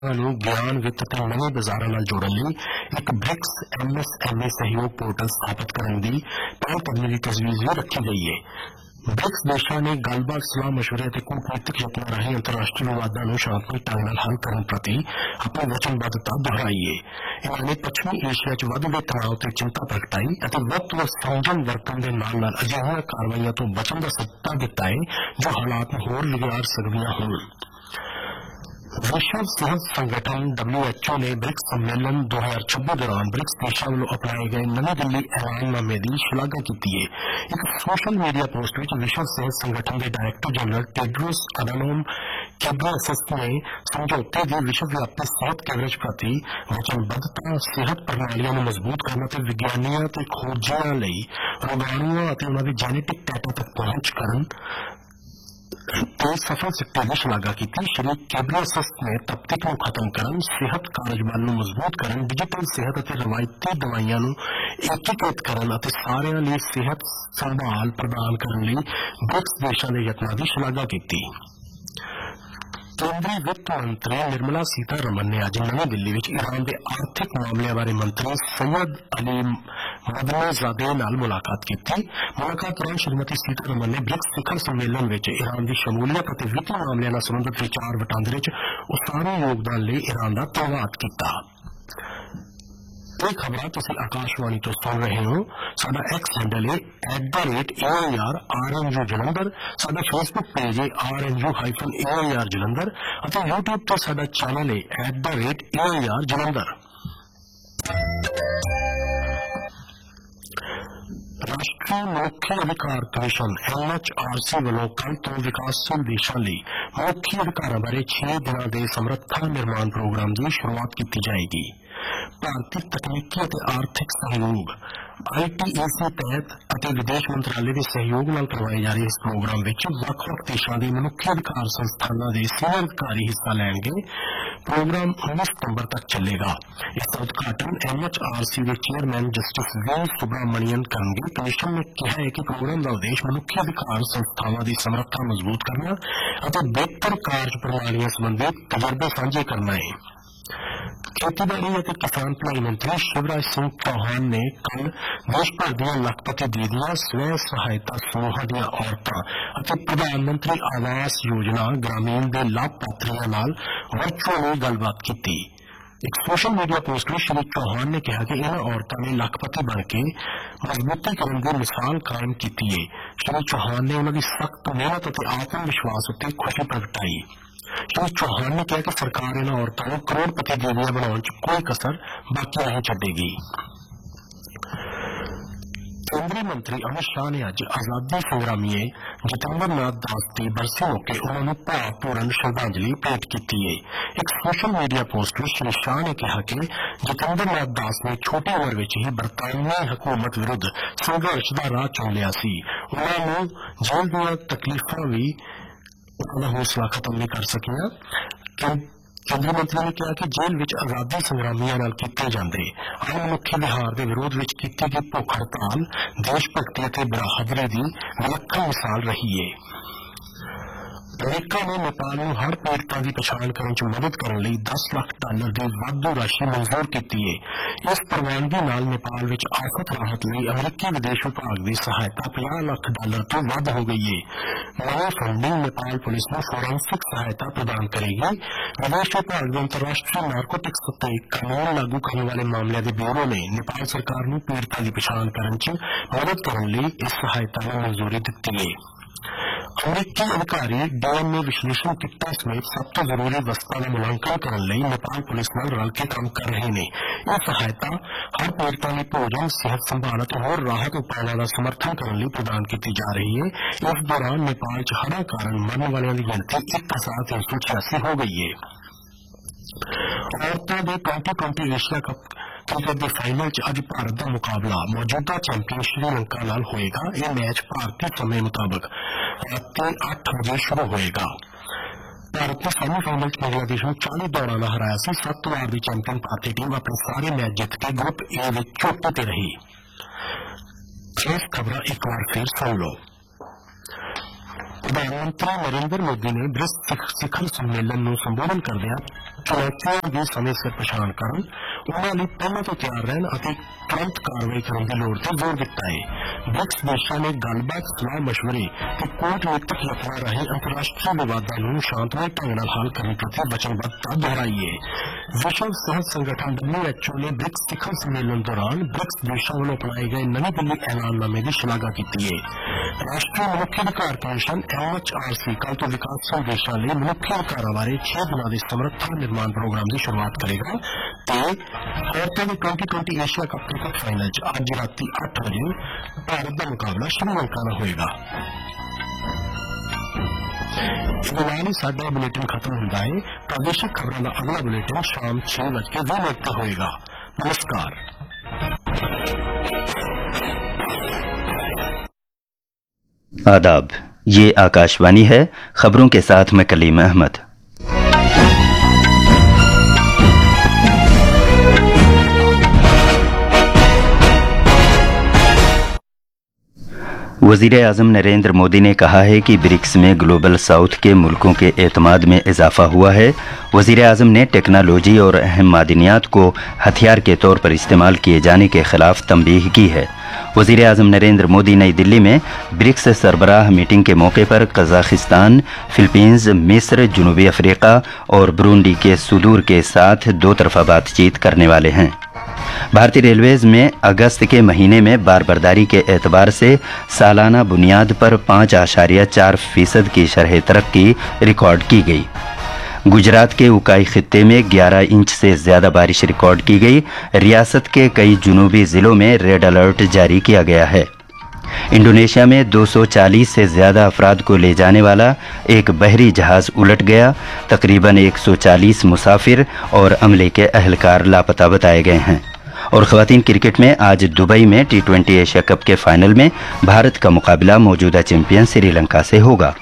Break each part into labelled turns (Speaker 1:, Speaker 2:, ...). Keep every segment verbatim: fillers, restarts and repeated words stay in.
Speaker 1: ਨੂੰ ਗਿਆਨ ਵਿੱਤ ਤੇ ਨਵੇਂ ਬਾਜ਼ਾਰਾਂ ਨਾਲ ਜੋੜਨ ਲਈ ਇੱਕ BRICS M S M E ਸਹਿਯੋਗ ਪੋਰਟਲ ਸਥਾਪਿਤ ਕਰਨ ਦੀ ਪਹਿਲ ਕਦਮੀ ਦੀ ਤਜਵੀਜ਼ ਵੀ ਰੱਖੀ ਗਈ ਹੈ। ਬ੍ਰਿਕਸ ਦੇਸ਼ਾਂ ਨੇ ਗੱਲਬਾਤ, ਸਲਾਹ ਮਸ਼ਵਰੇ ਅਤੇ ਕੂਟਨੀਤਿਕ ਯਤਨਾਂ ਰਾਹੀਂ ਅੰਤਰਰਾਸ਼ਟਰੀ ਵਿਵਾਦਾਂ ਨੂੰ ਸ਼ਾਂਤਮਈ ਢੰਗ ਨਾਲ ਹੱਲ ਕਰਨ ਪ੍ਰਤੀ ਆਪਣੀ ਵਚਨਬੱਧਤਾ ਦੁਹਰਾਈ ਹੈ। ਇਹਨਾਂ ਨੇ ਪੱਛਮੀ ਏਸ਼ੀਆ 'ਚ ਵੱਧਦੇ ਤਣਾਅ ਤੇ ਚਿੰਤਾ ਪ੍ਰਗਟਾਈ ਅਤੇ ਵੱਧ ਤੋਂ ਵੱਧ ਸੰਜਮ ਵਰਤਣ ਦੇ ਨਾਲ ਨਾਲ ਅਜਿਹੀਆਂ ਕਾਰਵਾਈਆਂ ਤੋਂ ਬਚਣ ਦਾ ਸੱਦਾ ਦਿੱਤਾ ਹੈ ਜੋ ਹਾਲਾਤ ਨੂੰ ਹੋਰ ਵਿਗਾੜ ਸਕਦੀਆਂ ਹੋਣ। विश्व सेहत संगठन डब्ल्यू एच ओ ने ब्रिक्स सम्मेलन दो हजार छब्बीस दौरान ब्रिक्स देशों वालों अपनाए गए नवी दिल्ली ऐलाननामे की शलाघा की है। एक सोशल मीडिया पोस्ट में विश्व सेहत संगठन के director general Tedros Adhanom Ghebreyesus ने समझौते की विश्वव्यापी सेहत कवरेज प्रति वचनबद्धता, सेहत प्रणालियों को मजबूत करना ते विज्ञानियों ते खोजियां लई रोगाणुओं अते उन्हां दे जेनेटिक डाटा तक पहुंच करन ਤੇ ਸਫਲ ਸਿੱਟੇ ਦੀ ਸ਼ਲਾਘਾ ਕੀਤੀ। ਸ਼੍ਰੀ घेब्रेयेसस ਨੇ ਤਪਤਿਕ ਨੂੰ ਖਤਮ ਕਰਨ, ਸਿਹਤ ਕਾਰਜਬਲ ਨੂੰ ਮਜ਼ਬੂਤ ਕਰਨ, ਡਿਜੀਟਲ ਸਿਹਤ ਅਤੇ ਰਵਾਇਤੀ ਦਵਾਈਆਂ ਨੂੰ ਏਕੀਕ੍ਰਿਤ ਕਰਨ ਅਤੇ ਸਾਰਿਆਂ ਲਈ ਸਿਹਤ ਸੰਭਾਲ ਪ੍ਰਦਾਨ ਕਰਨ ਲਈ ਬ੍ਰਿਕਸ ਦੇਸ਼ਾਂ ਦੇ ਯਤਨਾਂ ਦੀ ਸ਼ਲਾਘਾ ਕੀਤੀ। केंद्रीय वित्त मंत्री निर्मला सीतारमण ने आज नवी दिल्ली में ईरान के आर्थिक मामलों बारे मंत्री सैयद अली मदनीजादे नाल मुलाकात की। मुलाकात दौरान श्रीमती सीतारमण ने ब्रिक्स शिखर सम्मेलन में ईरान की शमूलियत और वित्तीय मामलों से संबंधित विचार वटांदरे च उसारू योगदान लिए ईरान का धन्यवाद किया। खबर तुम आकाशवाणी तो सुन रहे हो। साडा एक्स हैंडल है at the rate A I R are N you Jalandhar. साडा फेसबुक पेज है are N you hyphen A I R Jalandhar और यूट्यूब पर साडा चैनल है at the rate A I R Jalandhar. राष्ट्रीय मनुखी अधिकार commission N H R C वालों कल तो विकासशील देशों लिए मनुखी अधिकारों बारे छह दिनों के समर्था निर्माण प्रोग्राम की शुरुआत की जाएगी। भारतीय तकनीकी और आर्थिक सहयोग आई टी ए सी तहत और विदेश मंत्रालय के सहयोग नाल करवाए जा रहे इस प्रोग्राम में ਵੱਖ-ਵੱਖ देशों के मनुखी अधिकार संस्थानों के सीनियर अधिकारी हिस्सा लेंगे। प्रोग्राम उन्नीस सितंबर तक चलेगा। इसका उद्घाटन एन एच आर सी के चेयरमैन जस्टिस वी सुब्रमणियन करेंगे। कमिशन ने कहा है कि प्रोग्राम का उद्देश्य मनुखी अधिकार संस्थावां की समर्था मजबूत करना और बेहतर कार्य प्रणालियां संबंधित तजर्बे साझे करना है। खेतीबाड़ी और किसान भलाई मंत्री शिवराज सिंह चौहान ने कल देश भर दी लखपति दीदियां, स्वै सहायता समूहों दी औरतां और प्रधानमंत्री आवास योजना ग्रामीण के लाभपात्रियों नाल वर्चुअली गलबात की। एक सोशल मीडिया पोस्ट में श्री चौहान ने कहा कि इन औरतों ने लखपति बन के मजबूतीकरण की मिसाल कायम की है। श्री चौहान ने उन्होंने सख्त मेहनत और आत्मविश्वास उत्ते खुशी प्रगटाई। श्री चौहान ने कहा कि सरकार इन औरतों को करोड़पति दीदियां बनाने च कोई कसर बाकी नहीं छड्डेगी। केंद्रीय मंत्री अमित शाह ने आज आजादी संग्रामी जितेंद्र नाथ दास की बरसी मौके उन्होंने भावपूर्ण श्रद्धांजलि भेंट की है। एक सोशल मीडिया पोस्ट में श्री शाह ने कहा कि जितेंद्र नाथ दास ने छोटी उम्र में ही बरतानवी हुकूमत विरुद्ध संघर्ष का राह चुन लिया सी। उन्होंने जेल दी तकलीफां भी उन्होंने हौसला खत्म नहीं कर सकिया। केंद्रीय मंत्री ने कहा कि जेल विच आजादी संग्रामियों नाल कीते जांदे आम मनुखी विहार के विरोध विच कीती गई भुख हड़ताल देश भगती और बराबरी की विलक्षण मिसाल रही है। अमेरिका ने नेपाल में हड़ पीड़ितों की पछाण करने च मदद करने लई दस लाख डॉलर की वाधू राशि मंजूर की है। इस प्रवानगी नाल नेपाल विच आफत राहत लई अमेरिकी विदेश विभाग की सहायता पचास लाख डॉलर तो वध हो गई है। नई फंडिंग नेपाल पुलिस को फोरेंसिक सहायता प्रदान करेगी। विदेश विभाग के अंतर्राष्ट्रीय नारकोटिक्स उत्ते कानून लागू करने वाले मामलों के ब्यूरो ने नेपाल सरकार को पीड़ितों की पछाण करने च मदद करने लई इस सहायता को मंजूरी दी है। अमरीकी अधिकारी डीएनए विश्लेषण किट्टां समेत सब तो जरूरी वस्तुओं का मुलांकन करने लई नेपाल पुलिस नाल रल के काम कर रहे हैं। यह सहायता हर पीड़ितों की भोजन, सेहत संभाल और होर राहत उपायों का समर्थन करने लई प्रदान की जा रही है। इस दौरान नेपाल च हड़ां कारण मरने वालों की गिनती एक हजार तीन सौ छियासी हो गई है। औरतों के twenty twenty Asia cup cricket के फाइनल च अज भारत का मुकाबला मौजूदा चैंपियन श्रीलंका नाल होएगा। यह मैच भारतीय समय मुताबिक रात आठ बजे शुरू होएगा। भारत ने सेमीफाइनल च बांग्लादेश में चालीस दौड़ां नाल हराया सी। सत्त वार की चैंपियन भारतीय टीम अपने सारे मैच जीत के ग्रुप ए में चौथी ते रही। खास खबर एक बार फिर सुन लो। प्रधानमंत्री नरेंद्र मोदी ने ब्रिक्स शिखर सम्मेलन को संबोधन करदे ਚੁਣੌਤੀਆਂ ਦੀ ਸਮੇਂ ਸਿਰ ਪਛਾਣ ਕਰਨ, ਉਹਨਾਂ ਲਈ ਪਹਿਲਾਂ ਤੋਂ ਤਿਆਰ ਰਹਿਣ ਅਤੇ ਤੁਰੰਤ ਕਾਰਵਾਈ ਕਰਨ ਦੀ ਲੋੜ ਤੇ ਜ਼ੋਰ ਦਿੱਤਾ ਹੈ। ਬ੍ਰਿਕਸ ਦੇਸ਼ਾਂ ਨੇ ਗੱਲਬਾਤ, ਸਲਾਹ ਮਸ਼ਵਰੇ ਤੇ ਕੂਟਨੀਤਿਕ ਯਤਨਾਂ ਰਾਹੀਂ ਅੰਤਰਰਾਸ਼ਟਰੀ ਵਿਵਾਦਾਂ ਨੂੰ ਸ਼ਾਂਤਮਈ ਢੰਗ ਨਾਲ ਹੱਲ ਕਰਨ ਪ੍ਰਤੀ ਵਚਨਬੱਧਤਾ ਦੁਹਰਾਈ ਹੈ। ਵਿਸ਼ਵ ਸਿਹਤ ਸੰਗਠਨ ਡਬਲਿਊ ਐਚ ਓ ਨੇ ਬ੍ਰਿਕਸ ਸਿਖਰ ਸੰਮੇਲਨ ਦੌਰਾਨ ਬ੍ਰਿਕਸ ਦੇਸ਼ਾਂ ਵੱਲੋਂ ਅਪਣਾਏ ਗਏ ਨਵੀਂ ਦਿੱਲੀ ਐਲਾਨਨਾਮੇ ਦੀ ਸ਼ਲਾਘਾ ਕੀਤੀ ਹੈ। ਰਾਸ਼ਟਰੀ ਮਨੁੱਖੀ ਅਧਿਕਾਰ commission M H R C ਕੱਲ੍ਹ ਤੋਂ ਵਿਕਾਸਸ਼ੀਲ ਦੇਸ਼ਾਂ ਲਈ ਮਨੁੱਖੀ ਅਧਿਕਾਰਾਂ ਬਾਰੇ ਛੇ ਦਿਨਾਂ ਦੇ ਸਮਰੱਥਾ ਨਿਰਮਾਣ ਪ੍ਰੋਗਰਾਮ ਦੀ ਸ਼ੁਰੂਆਤ ਕਰੇਗਾ ਤੇ ਔਰਤਾਂ ਦੇ twenty twenty Asia cup cricket final 'ਚ ਅੱਜ ਰਾਤੀ ਅੱਠ ਵਜੇ ਭਾਰਤ ਦਾ ਮੁਕਾਬਲਾ ਸ਼੍ਰੀਲੰਕਾ ਨਾਲ ਹੋਏਗਾ। ਇਹਦੇ ਨਾਲ ਹੀ ਸਾਡਾ ਬੁਲੇਟਿਨ ਖਤਮ ਹੁੰਦਾ ਹੈ। ਪ੍ਰਾਦੇਸ਼ਿਕ ਖਬਰਾਂ ਦਾ ਅਗਲਾ ਬੁਲੇਟਿਨ ਸ਼ਾਮ ਛੇ ਵਜ ਕੇ ਵੀਹ ਮਿੰਟ ਤੇ ਹੋਏਗਾ। नमस्कार।
Speaker 2: आदाब, ये आकाशवाणी है। खबरों के साथ मैं कलीम अहमद। वज़ीर आज़म नरेंद्र मोदी ने कहा है कि ब्रिक्स में ग्लोबल साउथ के मुल्कों के एतमाद में इजाफा हुआ है। वज़ीर आज़म ने टेक्नोलॉजी और अहम मादनियात को हथियार के तौर पर इस्तेमाल किए जाने के खिलाफ तंबीह की है। वज़ीर आज़म नरेंद्र मोदी नई दिल्ली में ब्रिक्स सरबराह मीटिंग के मौके पर कजाकिस्तान, फिलीपींस, मिस्र, जनूबी अफ्रीका और ब्रूंडी के सुदूर के साथ दो तरफा बातचीत करने वाले हैं। भारतीय रेलवेज में अगस्त के महीने में बारबरदारी के एतबार से सालाना बुनियाद पर पाँच आशारिया चार फीसद की शरह तरक्की रिकॉर्ड की गई। गुजरात के उकाई खित्ते में ग्यारह इंच से ज्यादा बारिश रिकॉर्ड की गई। रियासत के कई जुनूबी जिलों में रेड अलर्ट जारी किया गया है। इंडोनेशिया में दो सौ चालीस से ज्यादा अफराद को ले जाने वाला एक बहरी जहाज उलट गया। तकरीबन एक सौ चालीस मुसाफिर और अमले के अहलकार लापता बताए गए हैं। और ख़वातीन क्रिकेट में आज दुबई में टी ट्वेंटी एशिया कप के फाइनल में भारत का मुकाबला मौजूदा चैंपियन श्रीलंका से होगा।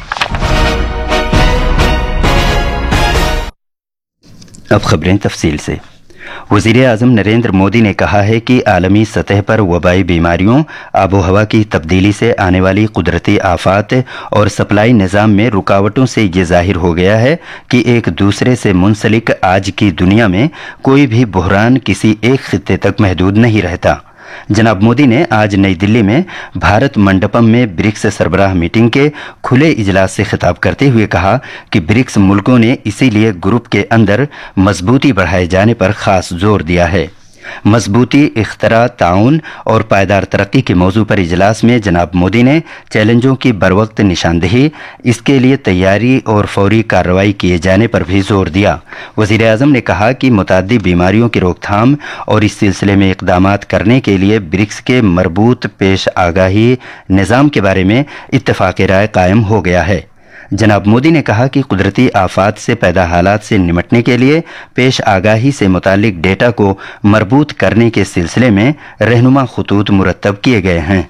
Speaker 2: अब खबरें तफसील से। वज़ीर आज़म नरेंद्र मोदी ने कहा है कि आलमी सतह पर वबाई बीमारियों, आबो हवा की तब्दीली से आने वाली कुदरती आफात और सप्लाई निज़ाम में रुकावटों से ये जाहिर हो गया है कि एक दूसरे से मुंसलिक आज की दुनिया में कोई भी बहरान किसी एक खित्ते तक महदूद नहीं रहता। जनाब मोदी ने आज नई दिल्ली में भारत मंडपम में ब्रिक्स सरबराह मीटिंग के खुले इजलास से खिताब करते हुए कहा कि ब्रिक्स मुल्कों ने इसीलिए ग्रुप के अंदर मजबूती बढ़ाए जाने पर खास जोर दिया है। मजबूती, इख्तरा, ताउन और पायदार तरक्की के मौजू पर इजलास में जनाब मोदी ने चैलेंजों की बरवक्त निशानदेही, इसके लिए तैयारी और फौरी कार्रवाई किए जाने पर भी जोर दिया। वज़ीर आज़म ने कहा कि मुताद्दी बीमारियों की रोकथाम और इस सिलसिले में इक़दामात करने के लिए ब्रिक्स के मरबूत पेश आगाही निज़ाम के बारे में इत्तफ़ाक़ राय कायम हो गया है। जनाब मोदी ने कहा कि कुदरती आफात से पैदा हालात से निमटने के लिए पेश आगाही से मुतालिक डेटा को मरबूत करने के सिलसिले में रहनुमा खुतूत मुरतब किए गए हैं।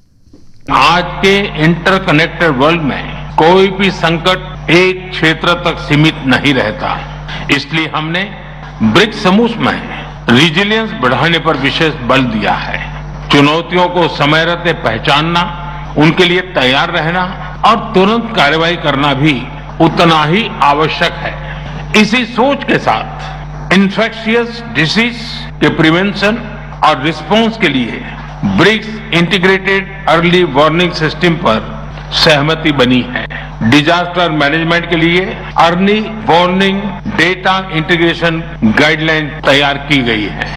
Speaker 3: आज के इंटरकनेक्टेड वर्ल्ड में कोई भी संकट एक क्षेत्र तक सीमित नहीं रहता, इसलिए हमने ब्रिक्स समूह में रिजिलियंस बढ़ाने पर विशेष बल दिया है। चुनौतियों को समय रहते पहचानना, उनके लिए तैयार रहना और तुरंत कार्रवाई करना भी उतना ही आवश्यक है। इसी सोच के साथ इन्फेक्शियस डिसीज के प्रिवेंशन और रिस्पांस के लिए BRICS integrated early warning system पर सहमति बनी है। डिजास्टर मैनेजमेंट के लिए early warning data integration guideline तैयार की गई है।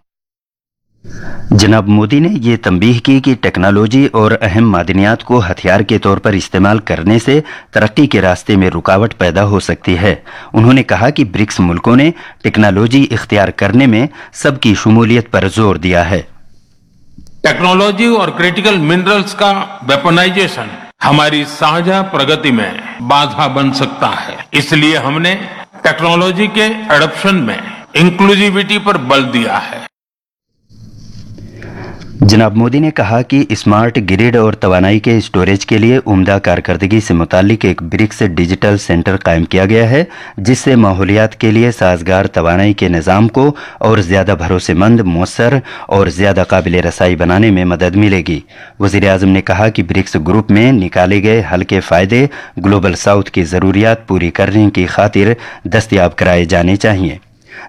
Speaker 2: जनाब मोदी ने ये तंबीह की कि टेक्नोलॉजी और अहम मादनियात को हथियार के तौर पर इस्तेमाल करने से तरक्की के रास्ते में रुकावट पैदा हो सकती है। उन्होंने कहा कि ब्रिक्स मुल्कों ने टेक्नोलॉजी इख्तियार करने में सबकी शमूलियत पर जोर दिया है।
Speaker 3: टेक्नोलॉजी और क्रिटिकल मिनरल्स का वेपनाइजेशन हमारी साझा प्रगति में बाधा बन सकता है, इसलिए हमने टेक्नोलॉजी के एडॉप्शन में इंक्लूसिविटी पर बल दिया है।
Speaker 2: जनाब मोदी ने कहा कि स्मार्ट ग्रिड और तवानाई के स्टोरेज के लिए उम्दा कारकर्दगी से मुतालिक एक ब्रिक्स डिजिटल सेंटर कायम किया गया है, जिससे माहौलियात के लिए साजगार तवानाई के निज़ाम को और ज़्यादा भरोसेमंद, मौसर और ज़्यादा काबिल रसाई बनाने में मदद मिलेगी। वज़ीर आज़म ने कहा कि ब्रिक्स ग्रुप में निकाले गए हल के फ़ायदे ग्लोबल साउथ की ज़रूरियात पूरी करने की खातिर दस्तयाब कराए जाने चाहिए।